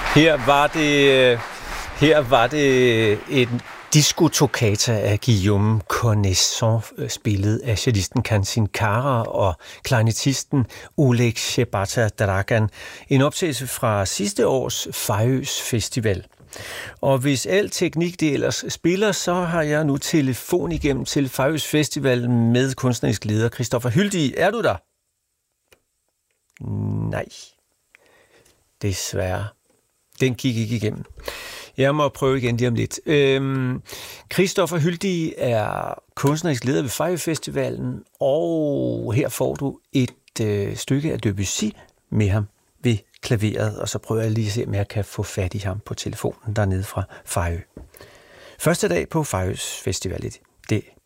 Her var det en disco-toccata af Guillaume Cornezon, spillet af cellisten Kansin Kara og klarinettisten Oleg Shebata-Dragan. En optagelse fra sidste års Fejøs Festival. Og hvis al teknik det ellers spiller, så har jeg nu telefon igennem til Fejøs Festival med kunstnerisk leder Christoffer Hyldig. Er du der? Nej. Desværre. Den gik ikke igennem. Jeg må prøve igen lige om lidt. Christoffer Hyldig er kunstnerisk leder ved Fejø Festivalen, og her får du et stykke af Debussy med ham ved klaveret, og så prøver jeg lige at se, om jeg kan få fat i ham på telefonen dernede fra Fejø. Første dag på Fejøs Festival